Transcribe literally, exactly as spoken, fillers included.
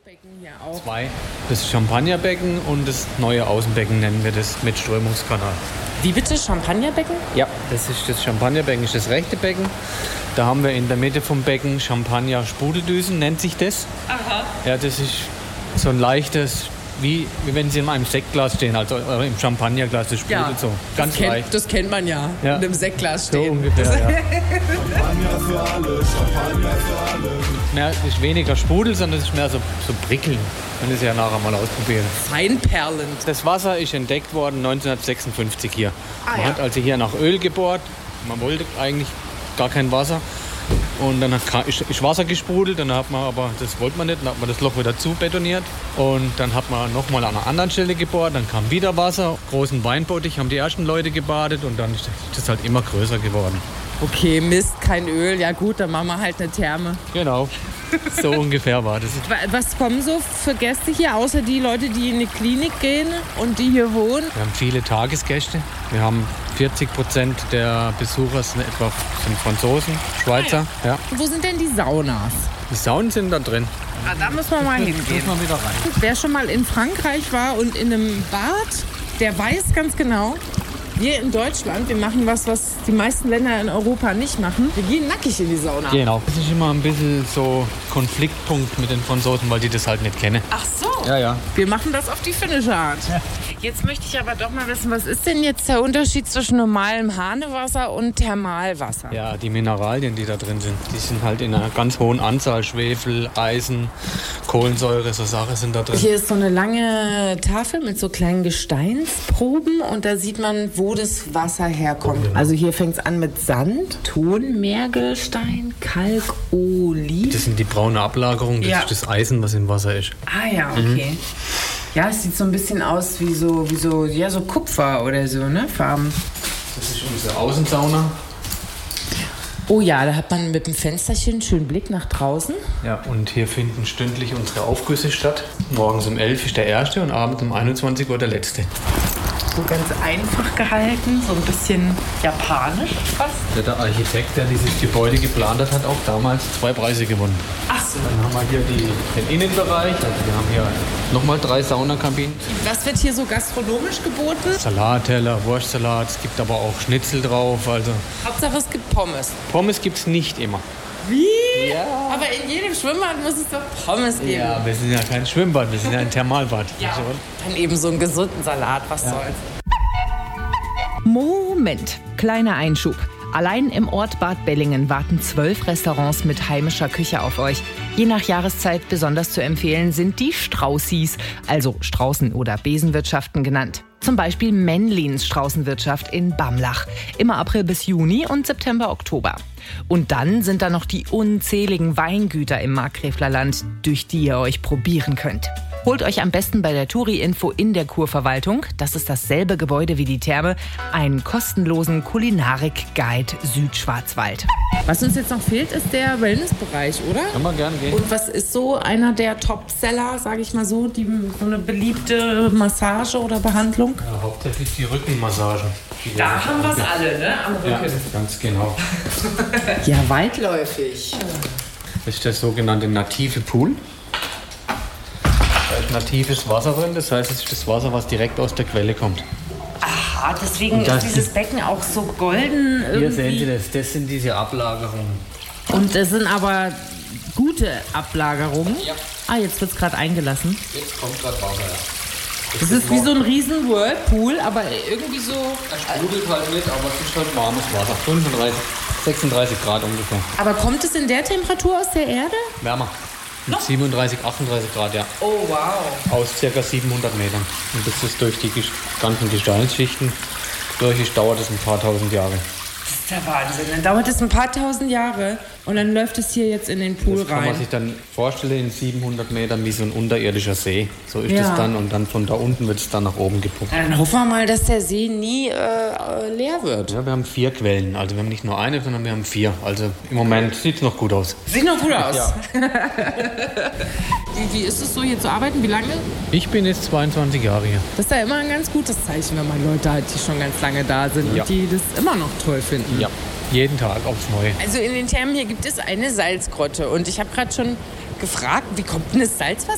Becken hier auch. Zwei. Das Champagnerbecken und das neue Außenbecken nennen wir das mit Strömungskanal. Wie bitte? Champagnerbecken? Ja, das ist das Champagnerbecken, ist das rechte Becken. Da haben wir in der Mitte vom Becken Champagner-Sprudeldüsen, nennt sich das. Aha. Ja, das ist so ein leichtes, wie, wie wenn sie in einem Sektglas stehen, also äh, im Champagnerglas, das sprudelt Ja, so. Ganz das kennt, leicht. das kennt man ja, Ja. in einem Sektglas So stehen. ungefähr, ja. Champagner für alle, Champagner für alle. Mehr, ist weniger Sprudel, sondern es ist mehr so, so prickeln. Können Sie ja nachher mal ausprobieren. Feinperlend. Das Wasser ist entdeckt worden neunzehnhundertsechsundfünfzig hier. Ah, Man ja. hat also hier nach Öl gebohrt. Man wollte eigentlich gar kein Wasser. Und dann hat, ist, ist Wasser gesprudelt. Dann hat man aber, das wollte man nicht, dann hat man das Loch wieder zu betoniert. Und dann hat man nochmal an einer anderen Stelle gebohrt. Dann kam wieder Wasser. Großen Weinbottich haben die ersten Leute gebadet. Und dann ist das halt immer größer geworden. Okay, Mist, kein Öl. Ja gut, dann machen wir halt eine Therme. Genau. So ungefähr war das. Wa- Was kommen so für Gäste hier, außer die Leute, die in die Klinik gehen und die hier wohnen? Wir haben viele Tagesgäste. Wir haben vierzig Prozent der Besucher sind etwa sind Franzosen, Schweizer. Ja. Wo sind denn die Saunas? Die Saunen sind da drin. Ah, da müssen wir mal hingehen. Muss man wieder rein. Wer schon mal in Frankreich war und in einem Bad, der weiß ganz genau, wir in Deutschland, wir machen was, was die meisten Länder in Europa nicht machen. Wir gehen nackig in die Sauna. Genau. Das ist immer ein bisschen so Konfliktpunkt mit den Franzosen, weil die das halt nicht kennen. Ach so. Ja, ja. Wir machen das auf die finnische Art. Jetzt möchte ich aber doch mal wissen, was ist denn jetzt der Unterschied zwischen normalem Hahnewasser und Thermalwasser? Ja, die Mineralien, die da drin sind, die sind halt in einer ganz hohen Anzahl. Schwefel, Eisen, Kohlensäure, so Sachen sind da drin. Hier ist so eine lange Tafel mit so kleinen Gesteinsproben und da sieht man, wo das Wasser herkommt. Also hier fängt es an mit Sand, Ton, Meergestein, Kalk, Olivin. Das sind die braune Ablagerung, das Ja. ist das Eisen, was im Wasser ist. Ah ja, okay. Ja, es sieht so ein bisschen aus wie so, wie so, ja, so Kupfer oder so, ne? Farben. Das ist unsere Außensauna. Oh ja, da hat man mit dem Fensterchen einen schönen Blick nach draußen. Ja, und hier finden stündlich unsere Aufgüsse statt. Morgens um elf ist der erste und abends um einundzwanzig Uhr der letzte. So ganz einfach gehalten, so ein bisschen japanisch fast. Der, der Architekt, der dieses Gebäude geplant hat, hat auch damals zwei Preise gewonnen. Ach so. Dann haben wir hier die, den Innenbereich. Also wir haben hier nochmal drei Saunakabinen. Was wird hier so gastronomisch geboten? Salatteller, Wurstsalat, es gibt aber auch Schnitzel drauf. Also Hauptsache es gibt Pommes. Pommes gibt es nicht immer. Wie? Ja. Aber in jedem Schwimmbad muss es doch Pommes geben. Ja, wir sind ja kein Schwimmbad, wir sind ja ein Thermalbad. Ja. Dann eben so einen gesunden Salat, was soll's. Moment, kleiner Einschub. Allein im Ort Bad Bellingen warten zwölf Restaurants mit heimischer Küche auf euch. Je nach Jahreszeit besonders zu empfehlen sind die Straußis, also Straußen- oder Besenwirtschaften genannt. Zum Beispiel Männlins Straußenwirtschaft in Bamlach. Immer April bis Juni und September, Oktober. Und dann sind da noch die unzähligen Weingüter im Markgräflerland, durch die ihr euch probieren könnt. Holt euch am besten bei der Touri-Info in der Kurverwaltung, das ist dasselbe Gebäude wie die Therme, einen kostenlosen Kulinarik-Guide Südschwarzwald. Was uns jetzt noch fehlt, ist der Wellnessbereich, oder? Kann man gern gehen. Und was ist so einer der Topseller, sage ich mal so, die, so eine beliebte Massage oder Behandlung? Ja, hauptsächlich die Rückenmassagen. Die Da haben wir es alle, ne? Am Ja, Rücken. ganz genau. Ja, weitläufig. Das ist der sogenannte native Pool. Da ist natives Wasser drin, das heißt, es ist das Wasser, was direkt aus der Quelle kommt. Aha, deswegen Und das- ist dieses Becken auch so golden Hier sehen Sie irgendwie. das, das sind diese Ablagerungen. Und das sind aber gute Ablagerungen. Ja. Ah, jetzt wird es gerade eingelassen. Jetzt kommt gerade Wasser. Das ist wie so ein riesen Whirlpool, aber irgendwie so... Es sprudelt halt nicht, aber es ist halt warmes Wasser. fünfunddreißig, sechsunddreißig Grad ungefähr. Aber kommt es in der Temperatur aus der Erde? Wärmer. Mit siebenunddreißig, achtunddreißig Grad, ja. Oh, wow. Aus ca. siebenhundert Metern. Und das ist durch die ges- ganzen Gesteinsschichten durch ist, dauert es ein paar tausend Jahre. Das ist der Wahnsinn. Dann dauert es ein paar tausend Jahre und dann läuft es hier jetzt in den Pool Das kann man rein. sich dann vorstellen in siebenhundert Metern wie so ein unterirdischer See. So ist Ja. es dann und dann von da unten wird es dann nach oben gepumpt. Dann hoffen wir mal, dass der See nie äh, äh, leer wird. Ja, wir haben vier Quellen. Also wir haben nicht nur eine, sondern wir haben vier. Also im Moment sieht es noch gut aus. Sieht noch gut aus. Ja. Wie, wie ist es so, hier zu arbeiten? Wie lange? Ich bin jetzt zweiundzwanzig Jahre hier. Das ist ja immer ein ganz gutes Zeichen, wenn man Leute hat, die schon ganz lange da sind Ja. und die das immer noch toll finden. Ja, jeden Tag aufs Neue. Also in den Thermen hier gibt es eine Salzgrotte und ich habe gerade schon gefragt, wie kommt denn das Salzwasser